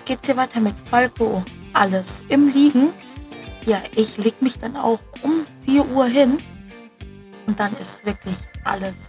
geht's hier weiter mit Falco. Alles im Liegen. Ja, ich leg mich dann auch um 4 Uhr hin. Und dann ist wirklich alles